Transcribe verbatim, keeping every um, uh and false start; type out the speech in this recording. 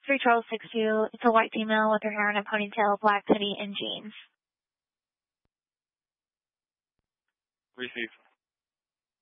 three Charles six two. It's a white female with her hair in a ponytail, black hoodie, and jeans. Receive.